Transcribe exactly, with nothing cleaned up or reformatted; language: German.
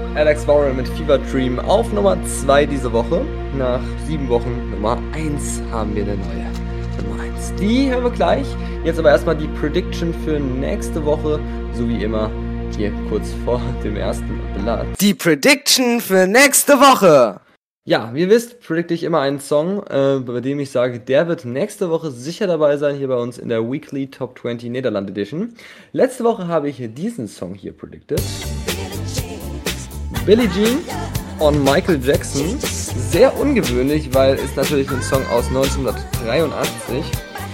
Alex Warren mit Fever Dream auf Nummer zwei diese Woche. Nach sieben Wochen Nummer eins haben wir eine neue Nummer eins. Die hören wir gleich. Jetzt aber erstmal die Prediction für nächste Woche, so wie immer hier kurz vor dem ersten Blatt. Die Prediction für nächste Woche. Ja, wie ihr wisst, predikte ich immer einen Song, äh, bei dem ich sage, der wird nächste Woche sicher dabei sein, hier bei uns in der Weekly Top zwanzig Nederland Edition. Letzte Woche habe ich diesen Song hier predicted. Billie Jean und Michael Jackson. Sehr ungewöhnlich, weil es natürlich ein Song aus neunzehnhundertdreiundachtzig.